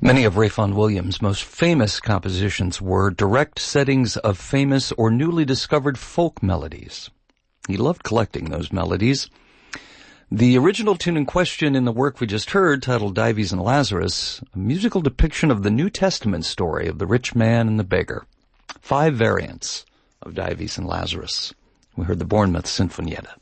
Many of Ralph Vaughan Williams' most famous compositions were direct settings of famous or newly discovered folk melodies. He loved collecting those melodies. The original tune in question in the work we just heard, titled Dives and Lazarus, a musical depiction of the New Testament story of the rich man and the beggar. 5 variants of Dives and Lazarus. We heard the Bournemouth Sinfonietta.